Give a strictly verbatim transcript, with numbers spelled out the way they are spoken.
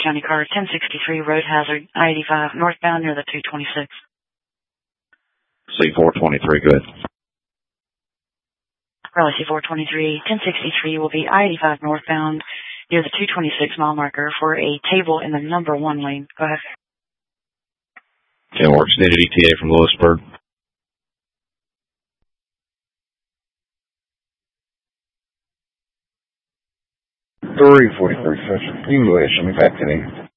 County car ten sixty-three, road hazard, I eighty-five, northbound near the two twenty-six. C four twenty-three, good. Raleigh C four twenty-three, ten sixty-three will be I eighty-five northbound near the two twenty-six mile marker for a table in the number one lane. Go ahead. ten works, needed E T A from Lewisburg. three forty-three, Session. You can go ahead, show me back to me.